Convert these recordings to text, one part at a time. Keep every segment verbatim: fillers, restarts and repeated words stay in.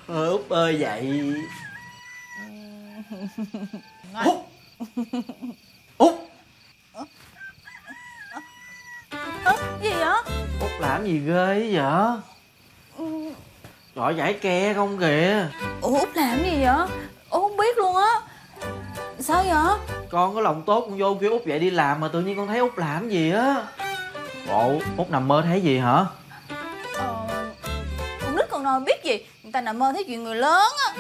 Ơi Út ơi dậy. Út. Út. Ơ, gì vậy? Út làm gì ghê vậy? Gọi giải ke không kìa. Ủa Út làm gì vậy? Út không biết luôn á. Sao vậy? Con có lòng tốt con vô kêu Út dậy đi làm mà tự nhiên con thấy Út làm gì á. Bộ Út nằm mơ thấy gì hả? Ờ, con nít còn nào biết gì. Người ta nằm mơ thấy chuyện người lớn á.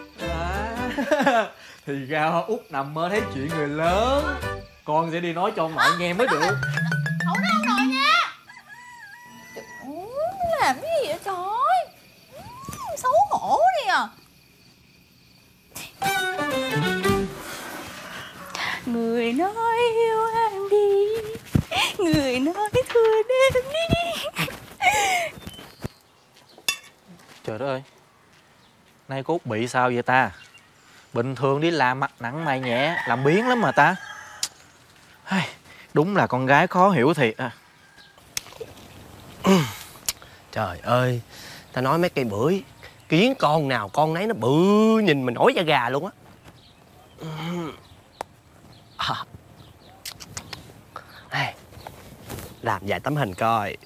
À, thì ra Út nằm mơ thấy chuyện người lớn. Con sẽ đi nói cho ông nội nghe mới được. Không nói ông nội nha. Trời ơi, làm cái gì vậy trời? Xấu hổ đi à. Người nói yêu em đi, người nói thương em đi. Trời đất ơi, nay cô Út bị sao vậy ta? Bình thường đi làm mặt nặng mày nhẹ, làm biếng lắm mà ta. Đúng là con gái khó hiểu thiệt à. Trời ơi, ta nói mấy cây bưởi, kiến con nào con nấy nó bự nhìn mình nổi da gà luôn á. À. Hey, làm vài tấm hình coi.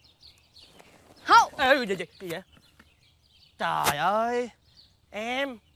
Không. Ê, gì, gì, gì vậy? Trời ơi, em